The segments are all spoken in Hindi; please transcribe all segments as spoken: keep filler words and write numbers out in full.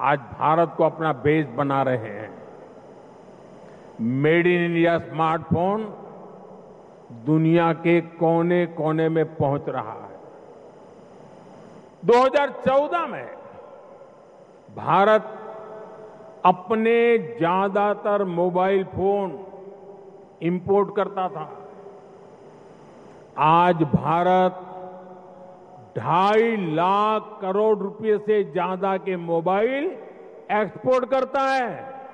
आज भारत को अपना बेस बना रहे हैं। मेड इन इंडिया स्मार्टफोन दुनिया के कोने कोने में पहुंच रहा है। दो हज़ार चौदह में भारत अपने ज्यादातर मोबाइल फोन इंपोर्ट करता था। आज भारत ढाई लाख करोड़ रुपए से ज्यादा के मोबाइल एक्सपोर्ट करता है।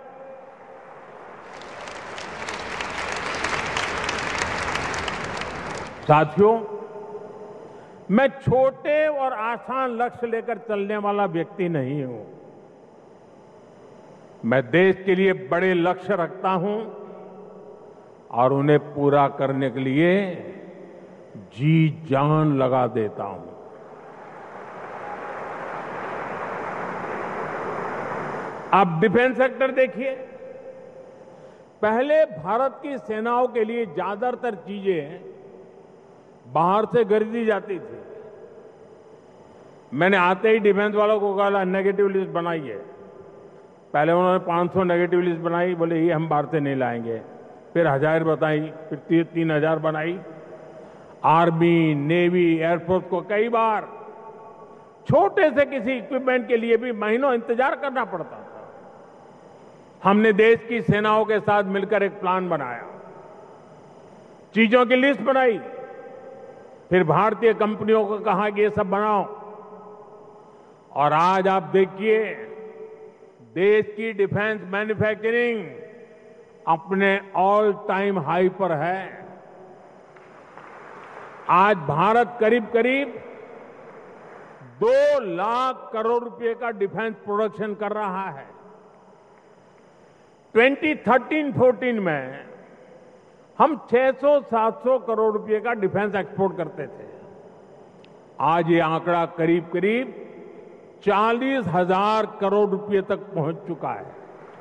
साथियों, मैं छोटे और आसान लक्ष्य लेकर चलने वाला व्यक्ति नहीं हूं। मैं देश के लिए बड़े लक्ष्य रखता हूं और उन्हें पूरा करने के लिए जी जान लगा देता हूं। आप डिफेंस सेक्टर देखिए। पहले भारत की सेनाओं के लिए ज्यादातर चीजें बाहर से खरीदी जाती थी। मैंने आते ही डिफेंस वालों को कहा नेगेटिव लिस्ट बनाइए। पहले उन्होंने पाँच सौ नेगेटिव लिस्ट बनाई, बोले ये हम बाहर से नहीं लाएंगे। फिर हजार बताई, फिर ती, तीन हजार बनाई। आर्मी, नेवी, एयरफोर्स को कई बार छोटे से किसी इक्विपमेंट के लिए भी महीनों इंतजार करना पड़ता था। हमने देश की सेनाओं के साथ मिलकर एक प्लान बनाया, चीजों की लिस्ट बनाई, फिर भारतीय कंपनियों को कहा कि ये सब बनाओ। और आज आप देखिए, देश की डिफेंस मैन्युफैक्चरिंग अपने ऑल टाइम हाई पर है। आज भारत करीब करीब दो लाख करोड़ रुपए का डिफेंस प्रोडक्शन कर रहा है। दो हज़ार तेरह चौदह में हम छह सौ सात सौ करोड़ रुपए का डिफेंस एक्सपोर्ट करते थे। आज ये आंकड़ा करीब करीब चालीस हजार करोड़ रुपए तक पहुंच चुका है।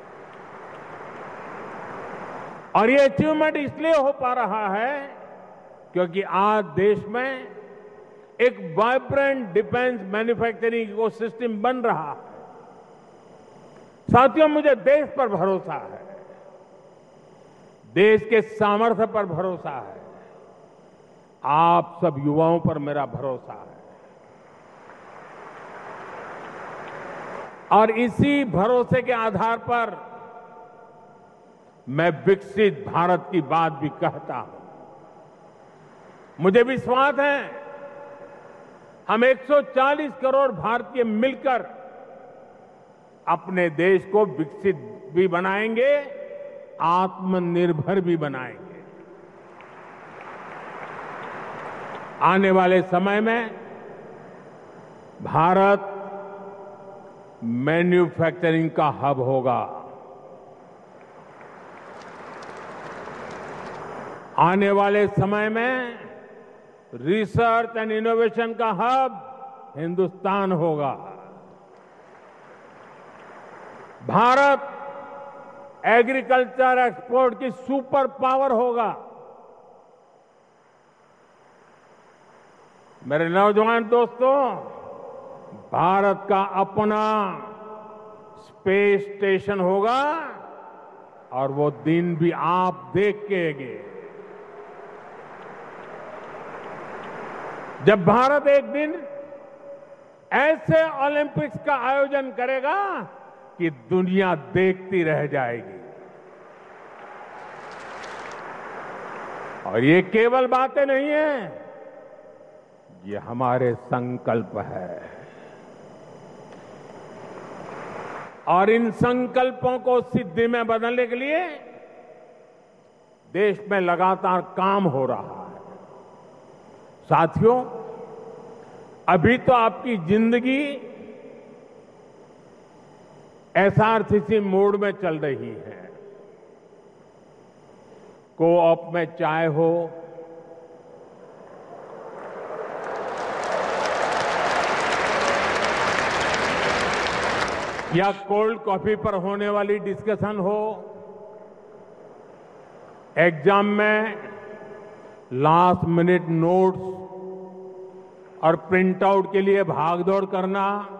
और ये अचीवमेंट इसलिए हो पा रहा है क्योंकि आज देश में एक वाइब्रेंट डिफेंस मैन्युफैक्चरिंग इकोसिस्टम बन रहा है। साथियों, मुझे देश पर भरोसा है, देश के सामर्थ्य पर भरोसा है, आप सब युवाओं पर मेरा भरोसा है। और इसी भरोसे के आधार पर मैं विकसित भारत की बात भी कहता हूं। मुझे विश्वास है हम एक सौ चालीस करोड़ भारतीय मिलकर अपने देश को विकसित भी बनाएंगे, आत्मनिर्भर भी बनाएंगे। आने वाले समय में भारत मैन्युफैक्चरिंग का हब होगा। आने वाले समय में रिसर्च एंड इनोवेशन का हब हिंदुस्तान होगा। भारत एग्रीकल्चर एक्सपोर्ट की सुपर पावर होगा। मेरे नौजवान दोस्तों, भारत का अपना स्पेस स्टेशन होगा और वो दिन भी आप देख के गए जब भारत एक दिन ऐसे ओलंपिक्स का आयोजन करेगा कि दुनिया देखती रह जाएगी। और ये केवल बातें नहीं है, ये हमारे संकल्प है। और इन संकल्पों को सिद्धि में बदलने के लिए देश में लगातार काम हो रहा है। साथियों, अभी तो आपकी जिंदगी एसआरसीसी मोड में चल रही है। को-ऑप में चाय हो, या कोल्ड कॉफी पर होने वाली डिस्कशन हो, एग्जाम में लास्ट मिनट नोट्स और प्रिंट आउट के लिए भागदौड़ करना,